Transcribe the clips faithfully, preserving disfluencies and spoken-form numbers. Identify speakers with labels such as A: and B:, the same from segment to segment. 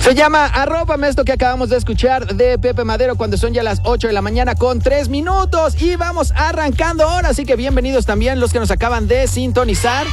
A: Se llama Arrópame, esto que acabamos de escuchar de Pepe Madero cuando son ya las ocho de la mañana con tres minutos y vamos arrancando ahora, así que bienvenidos también los que nos acaban de sintonizar.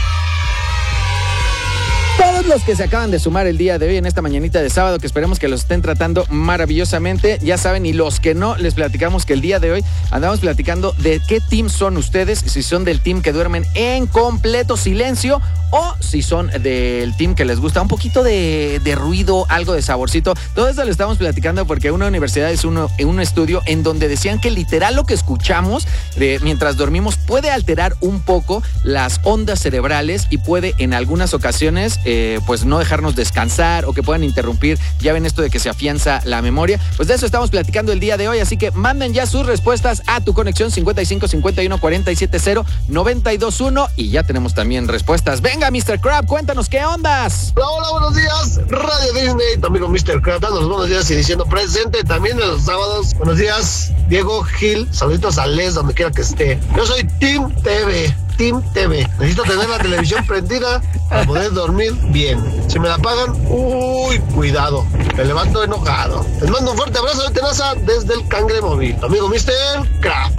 A: Todos los que se acaban de sumar el día de hoy en esta mañanita de sábado, que esperemos que los estén tratando maravillosamente, ya saben, y los que no, les platicamos que el día de hoy andamos platicando de qué team son ustedes, si son del team que duermen en completo silencio o si son del team que les gusta un poquito de, de ruido, algo de saborcito. Todo esto lo estamos platicando porque una universidad es uno, un estudio en donde decían que literal lo que escuchamos de, mientras dormimos puede alterar un poco las ondas cerebrales y puede en algunas ocasiones Eh, pues no dejarnos descansar o que puedan interrumpir. Ya ven esto de que se afianza la memoria. Pues de eso estamos platicando el día de hoy, así que manden ya sus respuestas a tu conexión cincuenta y cinco cincuenta y uno cuarenta y siete cero noventa y dos uno y ya tenemos también respuestas. Venga, mister Crab, cuéntanos qué ondas.
B: Hola, hola, buenos días, Radio Disney, tu amigo mister Crab, dando los buenos días y diciendo presente también de los sábados. Buenos días, Diego Gil, saluditos a Les, donde quiera que esté. Yo soy Team T V. Team T V. Necesito tener la televisión prendida para poder dormir bien. Si me la apagan, uy, cuidado. Me levanto enojado. Les mando un fuerte abrazo de tenaza desde el Cangre Móvil. Amigo mister Crab.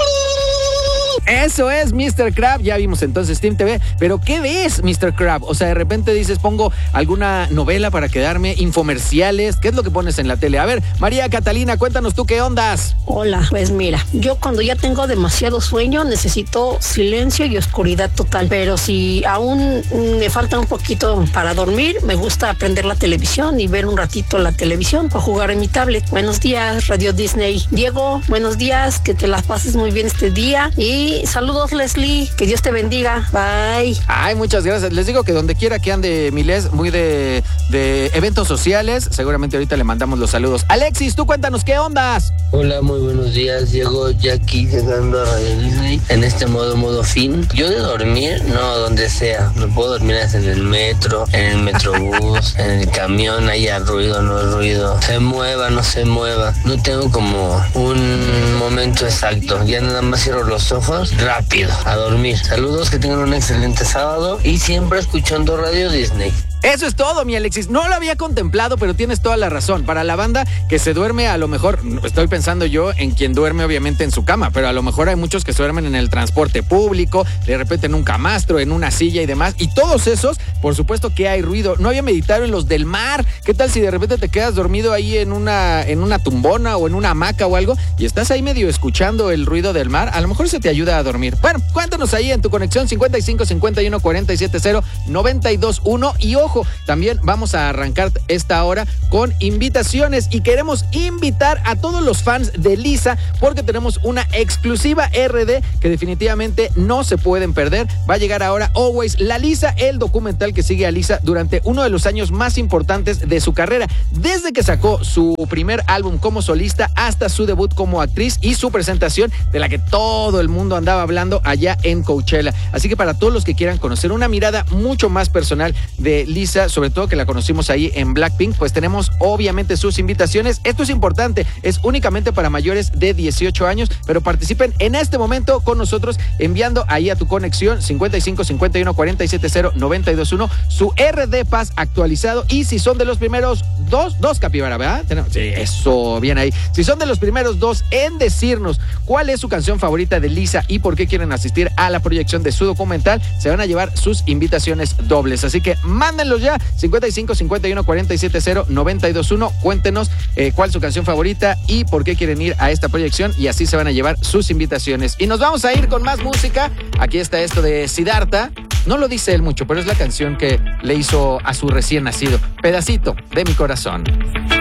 A: Eso es, mister Crab. Ya vimos entonces Team T V. Pero ¿qué ves, mister Crab? O sea, de repente dices, pongo alguna novela para quedarme, infomerciales. ¿Qué es lo que pones en la tele? A ver, María Catalina, cuéntanos tú qué ondas.
C: Hola, pues mira, yo cuando ya tengo demasiado sueño necesito silencio y oscuridad total. Pero si aún me falta un poquito para dormir, me gusta prender la televisión y ver un ratito la televisión o jugar en mi tablet. Buenos días, Radio Disney. Diego, buenos días, que te las pases muy bien este día y saludos, Leslie, que Dios te bendiga, bye.
A: Ay, muchas gracias. Les digo que donde quiera que ande Milés, muy de, de eventos sociales, seguramente ahorita le mandamos los saludos. Alexis, tú cuéntanos qué ondas.
D: Hola, muy buenos días, Diego, Jackie, llegando a Radio Disney en este modo, modo fin. Yo de dormir, no, donde sea, me puedo dormir hasta en el metro, en el metrobús, en el camión, haya ruido, no ruido, se mueva, no se mueva, no tengo como un momento exacto, ya nada más cierro los ojos, rápido, a dormir. Saludos, que tengan un excelente sábado y siempre escuchando Radio Disney.
A: Eso es todo, mi Alexis. No lo había contemplado, pero tienes toda la razón. Para la banda que se duerme, a lo mejor, estoy pensando yo en quien duerme obviamente en su cama, pero a lo mejor hay muchos que se duermen en el transporte público, de repente en un camastro, en una silla y demás. Y todos esos, por supuesto que hay ruido. No había meditado en los del mar. ¿Qué tal si de repente te quedas dormido ahí en una, en una tumbona o en una hamaca o algo y estás ahí medio escuchando el ruido del mar? A lo mejor se te ayuda a dormir. Bueno, cuéntanos ahí en tu conexión cincuenta y cinco cincuenta y uno cuarenta y siete cero noventa y dos uno y ojo, también vamos a arrancar esta hora con invitaciones y queremos invitar a todos los fans de Lisa porque tenemos una exclusiva R D que definitivamente no se pueden perder. Va a llegar ahora Always La Lisa, el documental que sigue a Lisa durante uno de los años más importantes de su carrera, desde que sacó su primer álbum como solista hasta su debut como actriz y su presentación de la que todo el mundo andaba hablando allá en Coachella. Así que para todos los que quieran conocer una mirada mucho más personal de Lisa, sobre todo que la conocimos ahí en Blackpink, pues tenemos obviamente sus invitaciones. Esto es importante, es únicamente para mayores de dieciocho años, pero participen en este momento con nosotros enviando ahí a tu conexión cincuenta y cinco cincuenta y uno cuarenta y siete cero noventa y dos uno su R D Pass actualizado y si son de los primeros dos, dos capibara, ¿verdad? Tenemos, sí, eso, bien ahí. Si son de los primeros dos en decirnos cuál es su canción favorita de Lisa y por qué quieren asistir a la proyección de su documental, se van a llevar sus invitaciones dobles. Así que mándenlos ya, cincuenta y cinco cincuenta y uno cuarenta y siete cero noventa y dos uno. Cuéntenos eh, cuál es su canción favorita y por qué quieren ir a esta proyección y así se van a llevar sus invitaciones. Y nos vamos a ir con más música. Aquí está esto de Siddhartha. No lo dice él mucho, pero es la canción que le hizo a su recién nacido. Pedacito de mi corazón.